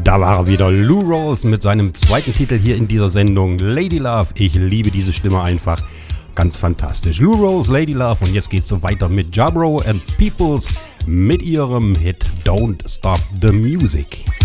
Da war er wieder, Lou Rawls mit seinem zweiten Titel hier in dieser Sendung, Lady Love. Ich liebe diese Stimme einfach, ganz fantastisch. Lou Rawls, Lady Love, und jetzt geht's so weiter mit Jabro and Peoples mit ihrem Hit Don't Stop the Music.